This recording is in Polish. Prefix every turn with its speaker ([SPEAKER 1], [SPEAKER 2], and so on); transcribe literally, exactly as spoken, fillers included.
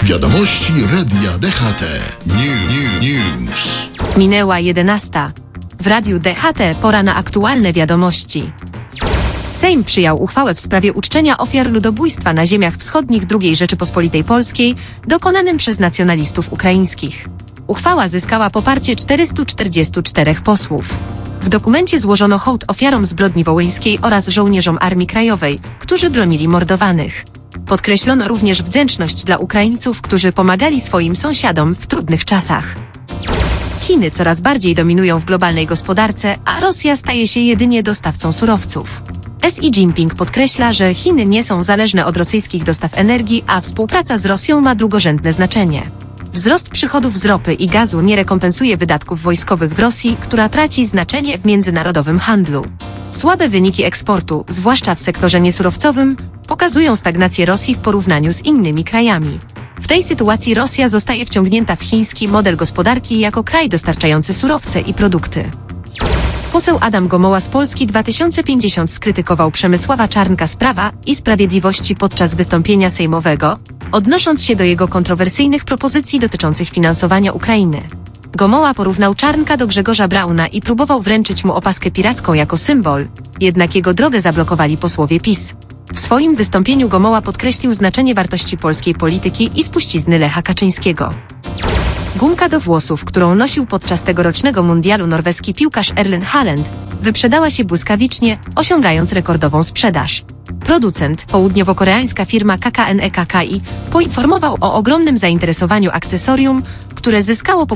[SPEAKER 1] Wiadomości Radia D H T. New, News.
[SPEAKER 2] Minęła jedenasta. W Radiu D H T pora na aktualne wiadomości. Sejm przyjął uchwałę w sprawie uczczenia ofiar ludobójstwa na ziemiach wschodnich drugiej Rzeczypospolitej Polskiej dokonanym przez nacjonalistów ukraińskich. Uchwała zyskała poparcie czterystu czterdziestu czterech posłów. W dokumencie złożono hołd ofiarom zbrodni wołyńskiej oraz żołnierzom Armii Krajowej, którzy bronili mordowanych. Podkreślono również wdzięczność dla Ukraińców, którzy pomagali swoim sąsiadom w trudnych czasach. Chiny coraz bardziej dominują w globalnej gospodarce, a Rosja staje się jedynie dostawcą surowców. Xi Jinping podkreśla, że Chiny nie są zależne od rosyjskich dostaw energii, a współpraca z Rosją ma drugorzędne znaczenie. Wzrost przychodów z ropy i gazu nie rekompensuje wydatków wojskowych w Rosji, która traci znaczenie w międzynarodowym handlu. Słabe wyniki eksportu, zwłaszcza w sektorze niesurowcowym, pokazują stagnację Rosji w porównaniu z innymi krajami. W tej sytuacji Rosja zostaje wciągnięta w chiński model gospodarki jako kraj dostarczający surowce i produkty. Poseł Adam Gomoła z Polski dwa tysiące pięćdziesiąt skrytykował Przemysława Czarnka z Prawa i Sprawiedliwości podczas wystąpienia sejmowego, odnosząc się do jego kontrowersyjnych propozycji dotyczących finansowania Ukrainy. Gomoła porównał Czarnka do Grzegorza Brauna i próbował wręczyć mu opaskę piracką jako symbol, jednak jego drogę zablokowali posłowie PiS. W swoim wystąpieniu Gomoła podkreślił znaczenie wartości polskiej polityki i spuścizny Lecha Kaczyńskiego. Gumka do włosów, którą nosił podczas tegorocznego mundialu norweski piłkarz Erling Haaland, wyprzedała się błyskawicznie, osiągając rekordową sprzedaż. Producent, południowo-koreańska firma K K N E K K I, poinformował o ogromnym zainteresowaniu akcesorium, które zyskało popularność